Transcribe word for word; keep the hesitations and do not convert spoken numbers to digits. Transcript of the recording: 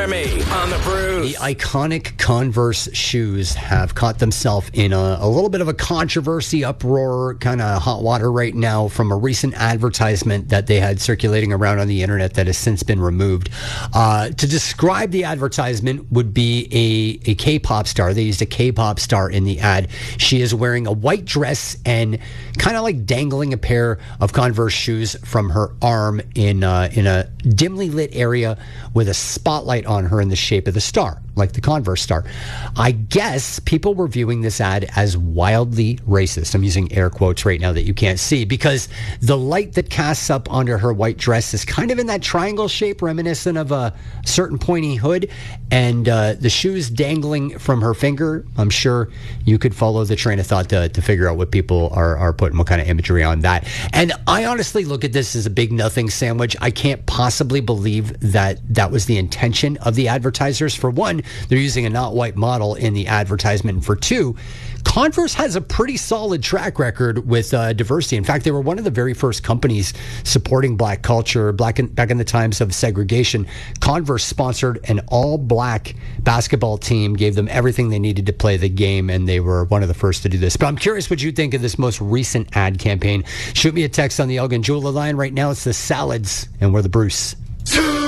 Remy on the Bruce. The iconic Converse shoes have caught themselves in a, a little bit of a controversy, uproar, kind of hot water right now from a recent advertisement that they had circulating around on the internet that has since been removed. Uh, to describe the advertisement would be a, a K-pop star. They used a K-pop star in the ad. She is wearing a white dress and kind of like dangling a pair of Converse shoes from her arm in uh, in a dimly lit area with a spotlight on her in the shape of the star, like the Converse star. I guess people were viewing this ad as wildly racist. I'm using air quotes right now that you can't see, because the light that casts up onto her white dress is kind of in that triangle shape, reminiscent of a certain pointy hood, and uh, the shoes dangling from her finger. I'm sure you could follow the train of thought to, to figure out what people are, are putting, what kind of imagery on that. And I honestly look at this as a big nothing sandwich. I can't possibly believe that that was the intention of the advertisers. For one, they're using a not white model in the advertisement. And for two, Converse has a pretty solid track record with uh, diversity. In fact, they were one of the very first companies supporting black culture. Black in, back in the times of segregation, Converse sponsored an all-black basketball team, gave them everything they needed to play the game, and they were one of the first to do this. But I'm curious what you think of this most recent ad campaign. Shoot me a text on the Elgin Jeweler line. Right now, it's the Salads, and we're the Bruce.